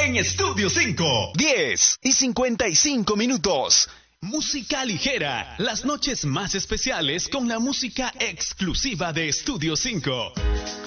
en Estudio 5. 10:55. Música ligera, las noches más especiales con la música exclusiva de Estudio 5.